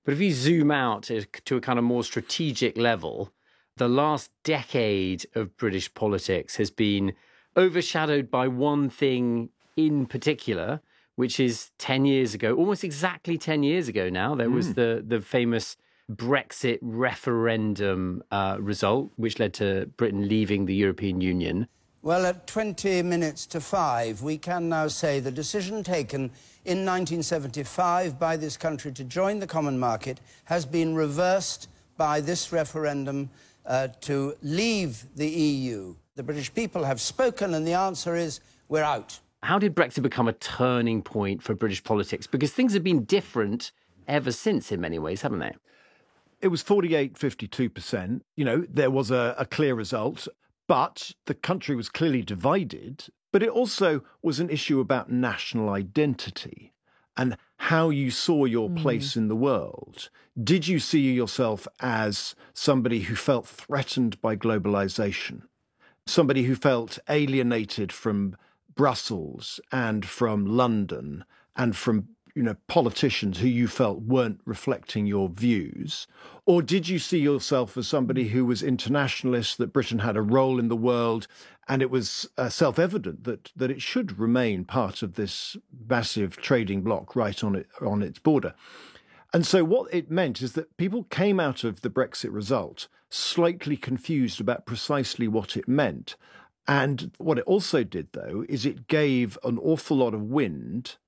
But if you zoom out to a kind of more strategic level, the last decade of British politics has been overshadowed by one thing in particular, which is 10 years ago, almost exactly 10 years ago now, there was the famous Brexit referendum result, which led to Britain leaving the European Union. Well, at 20 minutes to 5, we can now say the decision taken in 1975 by this country to join the common market has been reversed by this referendum to leave the EU. The British people have spoken, and the answer is we're out. How did Brexit become a turning point for British politics? Because things have been different ever since in many ways, haven't they? It was 48-52%. You know, there was a clear result, but the country was clearly divided. But it also was an issue about national identity and how you saw your place in the world. Did you see yourself as somebody who felt threatened by globalization, somebody who felt alienated from Brussels and from London and from politicians who you felt weren't reflecting your views? Or did you see yourself as somebody who was internationalist, that Britain had a role in the world, and it was self-evident that it should remain part of this massive trading bloc right on its border? And so what it meant is that people came out of the Brexit result slightly confused about precisely what it meant. And what it also did, though, is it gave an awful lot of wind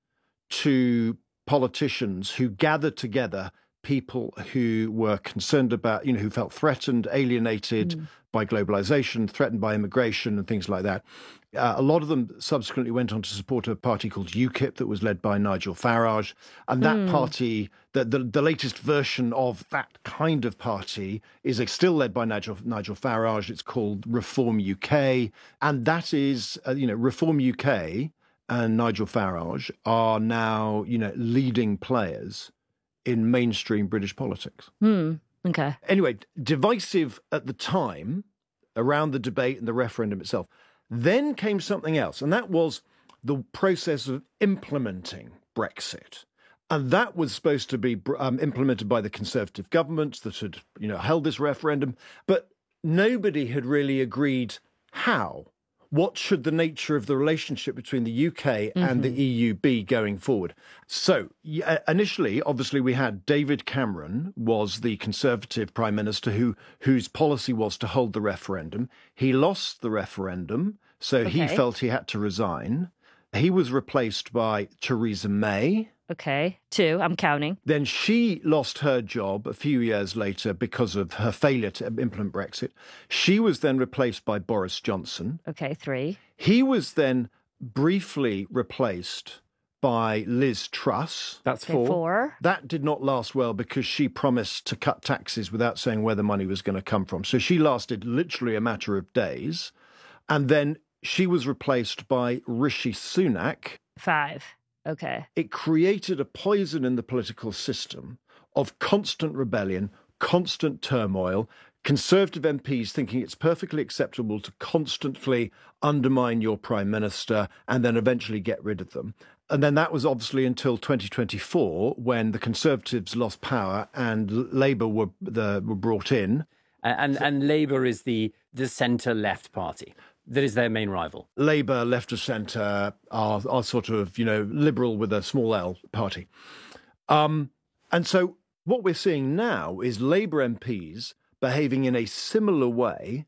to politicians who gathered together people who were concerned about, who felt threatened, alienated by globalization, threatened by immigration and things like that. A lot of them subsequently went on to support a party called UKIP that was led by Nigel Farage. And that party, the latest version of that kind of party is still led by Nigel Farage. It's called Reform UK. And that is, Reform UK and Nigel Farage are now, leading players in mainstream British politics. Okay. Anyway, divisive at the time around the debate and the referendum itself. Then came something else, and that was the process of implementing Brexit. And that was supposed to be implemented by the Conservative governments that had, held this referendum. But nobody had really agreed how. What should the nature of the relationship between the UK and the EU be going forward? So initially, obviously, we had David Cameron was the Conservative Prime Minister whose policy was to hold the referendum. He lost the referendum, so he felt he had to resign. He was replaced by Theresa May. Okay, 2, I'm counting. Then she lost her job a few years later because of her failure to implement Brexit. She was then replaced by Boris Johnson. Okay, 3. He was then briefly replaced by Liz Truss. That's Okay, 4. 4. That did not last well because she promised to cut taxes without saying where the money was going to come from. So she lasted literally a matter of days. And then she was replaced by Rishi Sunak. 5. Okay. It created a poison in the political system of constant rebellion, constant turmoil, Conservative MPs thinking it's perfectly acceptable to constantly undermine your Prime Minister and then eventually get rid of them. And then that was obviously until 2024 when the Conservatives lost power and Labour were brought in. And Labour is the centre-left party. That is their main rival. Labour, left of centre, are sort of, liberal with a small L party. And so what we're seeing now is Labour MPs behaving in a similar way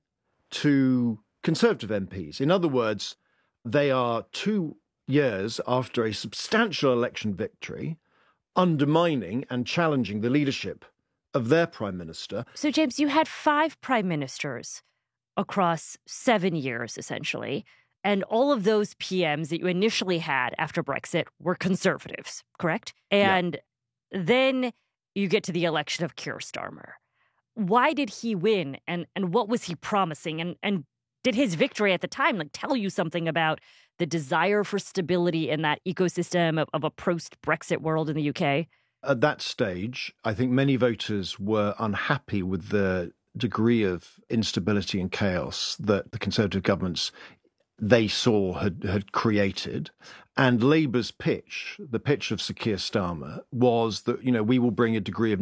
to Conservative MPs. In other words, they are 2 years after a substantial election victory, undermining and challenging the leadership of their Prime Minister. So, James, you had 5 prime ministers across 7 years, essentially. And all of those PMs that you initially had after Brexit were Conservatives, correct? And then you get to the election of Keir Starmer. Why did he win? And what was he promising? And did his victory at the time tell you something about the desire for stability in that ecosystem of a post-Brexit world in the UK? At that stage, I think many voters were unhappy with the degree of instability and chaos that the Conservative governments they saw had created. And Labour's pitch, the pitch of Sir Keir Starmer, was that, we will bring a degree of